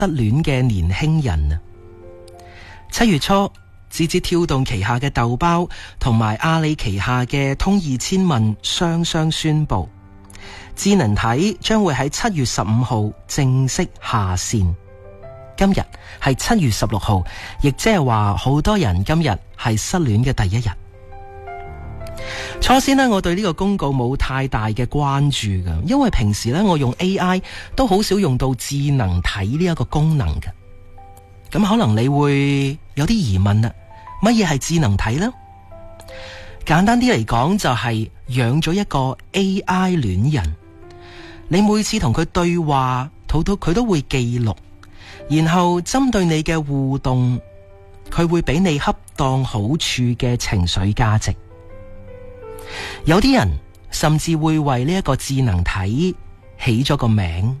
失戀嘅年輕人啊。7月初，字節跳動旗下嘅豆包同埋阿里旗下嘅通義千問雙雙宣布，智能體將會喺7月15號正式下線。今日係7月16號，亦即係話好多人今日係失戀嘅第一日。初先呢，我對呢個公告冇太大嘅關注㗎，因為平時呢，我用 AI 都好少用到智能體呢一個功能嘅。咁可能你會有啲疑問啦，乜嘢係智能體呢？簡單啲嚟講，就係養咗一個 AI 戀人，你每次同佢對話，佢都會記錄，然後針對你嘅互動，佢會俾你恰當好處嘅情緒價值。有啲人甚至會為呢一個智能體起咗個名。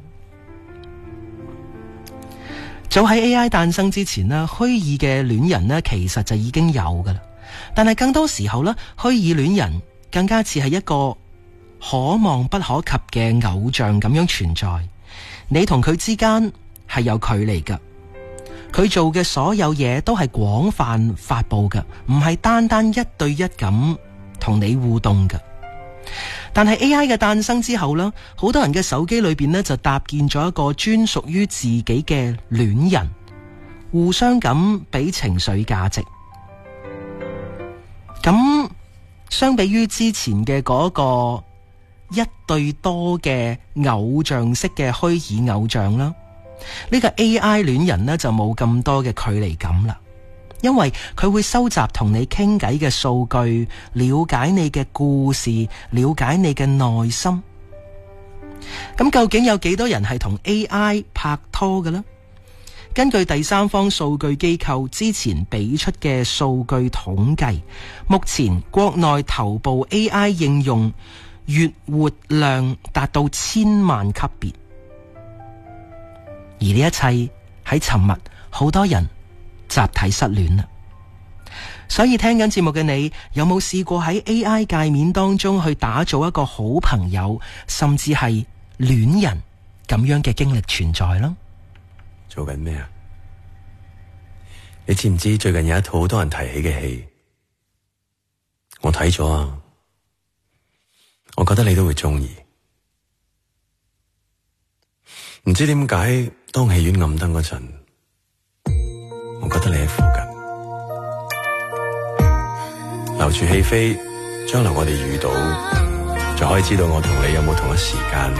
早喺 AI 誕生之前呢，虛擬嘅戀人呢其實就已經有噶啦。但係更多時候呢，虛擬戀人更加似係一個可望不可及嘅偶像咁樣存在。你同佢之間係有距離噶，佢做嘅所有嘢都係廣泛發佈噶，唔係單單一對一咁同你互動嘅。但係 AI 嘅誕生之後呢，好多人嘅手機裏邊呢就搭建咗一個專屬於自己嘅戀人，互相咁俾情緒價值。咁相比於之前嘅嗰個一對多嘅偶像式嘅虛擬偶像啦，呢個 AI 戀人呢就冇咁多嘅距離感啦。因為佢會收集同你傾偈嘅數據，了解你嘅故事，了解你嘅內心。咁究竟有幾多人係同 AI 拍拖嘅呢？根據第三方數據機構之前俾出嘅數據統計，目前國內頭部 AI 應用月活量達到1000萬級別，而呢一切喺尋日好多人集體失戀啦。所以聽緊節目嘅你，有冇試過喺 AI 界面當中去打造一個好朋友，甚至係戀人咁樣嘅經歷存在啦？ 做緊咩啊？你知唔知最近有一套好多人提起嘅戲，我睇咗啊，我覺得你都會中意。唔知點解當戲院暗燈嗰陣，我覺得你喺附近，留住戲飛，將來我哋遇到，就可以知道我同你有冇同一時間